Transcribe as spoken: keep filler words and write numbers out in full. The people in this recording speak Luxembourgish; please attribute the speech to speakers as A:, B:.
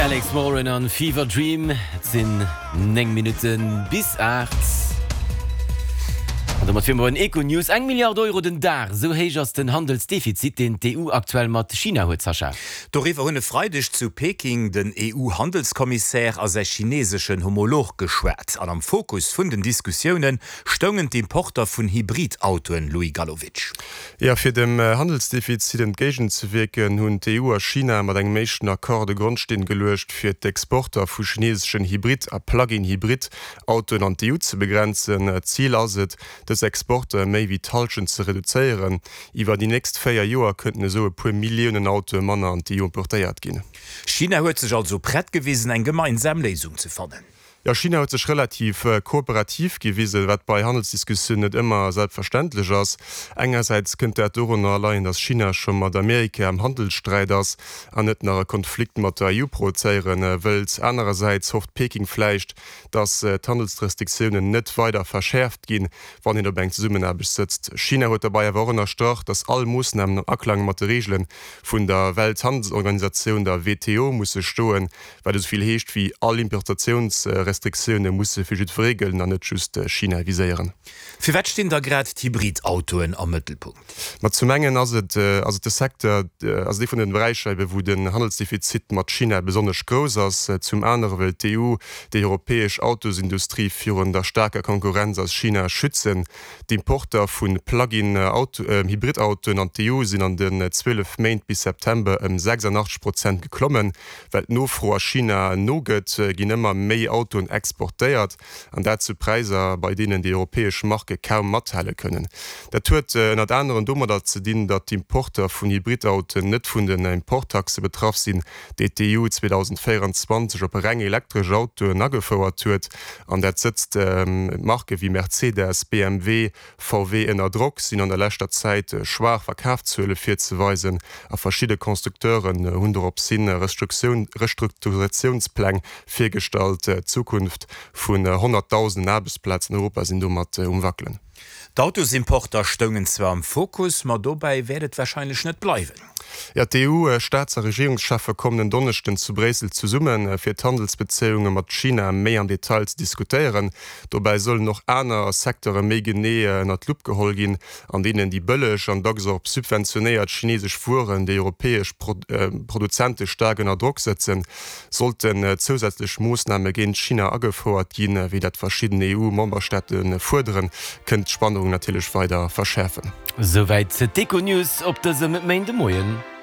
A: Alex Moran an Fever Dream sinn neng Minuten bis acht. En Eco-News eng Milliard Euro den Dar, so héich ass den Handelsdefizit den D E U aktuell mat China huet zerschafft.
B: Doriwer hunne Freidech zu Peking den E U-Handelskommissär as se chinesschen Homolog geschwert. An am Fokus vun den Diskussionen stongen d'Importer vun Hybridautoen Louis Gallowitsch.
C: Ja, fir dem Handelsdefizit entgegen ze wirken hunn D E U a China mat eng méschen Akkorde Grundsteen gelecht fir d'Exporter vu chinesschen Hybrid a Plug-in-Hybrid-Autoen an D E U ze begrenzen. Ziel aset, des Exporte méi wie Talschen ze reduzieren. Iwer die nächst Féier Joer könnten so e puer Millionen Auto Manner an die importéiert gin.
B: China huet sech also brett gewesen, eng gemeinsam Lesung zu fannen.
C: Ja, China hat sich relativ äh, kooperativ gewesen, wat bei Handelsdiskussionen nicht immer selbstverständlich ist. Einerseits könnte er darüber allein, dass China schon mit Amerika am Handelsstreit ist, an nicht nach Konflikten mit der E U produzieren äh, will. Andererseits hofft Peking vielleicht, dass äh, die Handelsrestriktionen nicht weiter verschärft gehen, wenn in der Bank zusammen besitzt. China hat dabei aber auch unterstützt, dass alle Maßnahmen und Anklang mit den Regeln von der Welthandelsorganisation, der W T O, müssen stehen, weil es viel heißt wie alle Importations äh, Restriktionen muss fir Regeln an net just China visieren.
B: Fi wat stehen da grad Hybridautoen am Mittelpunkt?
C: Ma zu mengen as de Sektor as de vu den Bereichscheibe, wo den Handelsdefizit mat China besonders groß ass, zum anderen Welt D E U die europäisch Autosindustrie führen der starker Konkurrenz aus China schützen. Die Importer vun Plug-in äh, Hybridautoen an D E U sind an den zwölf Mai bis September um sechsundachtzig Prozent geklommen, weil no vor China noget äh, gin immer méi Auto exportiert an dazu Preise, bei denen die europäische Marke kaum matteile können. Der tut äh, net anderen dummer dazu dienen, dat die Importer von Hybridautoen net vun den Importtaxe betraff sind, die D E U zwanzig vierundzwanzig op eng elektrisch Auto nagefauerert huet, an der sitzt ähm, Marke wie Mercedes, B M W, V W in der Druck sind an der letzter Zeit äh, schwach Verkaufshöhle fir zu weisen, a verschiedene Konstrukteuren hun äh, op Sinn Restruktion, Restrukturationssplan firstalt äh, Zukunft vun hunderttausend Arbeitsplätze in Europa sind um äh, umwackeln.
B: D'autosimporter stongen zwar am Fokus, ma dobei werdet wahrscheinlich net bleiben.
C: Ja, die E U-Staats- und Regierungsschaffe kommen Donnerstag zu Bresel zu summen, für die Handelsbeziehungen mit China mehr an Details diskutieren. Dabei sollen noch andere Sektoren mehr genäher in die Lupe geholt gehen, an denen die billig und auch subventioniert chinesische Fuhren die europäische Pro äh, Produzenten stark unter Druck setzen, sollten äh, zusätzliche Maßnahmen gegen China angefordert gehen, wie das verschiedene E U-Memberstaaten fordern, könnte die Spannung natürlich weiter verschärfen.
A: Soweit Eco-News op de se mit Main de Moien.